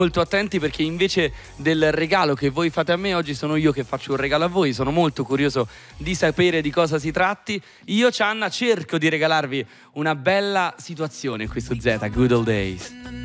molto attenti, perché invece del regalo che voi fate a me, oggi sono io che faccio un regalo a voi. Sono molto curioso di sapere di cosa si tratti. Io, Cianna, cerco di regalarvi una bella situazione qui su Z, Good Old Days.